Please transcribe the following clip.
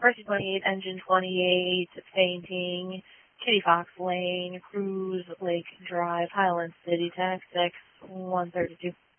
Percy 28, Engine 28, Fainting, Kitty Fox Lane, Cruise, Lake Drive, Highland City, Tax X 132.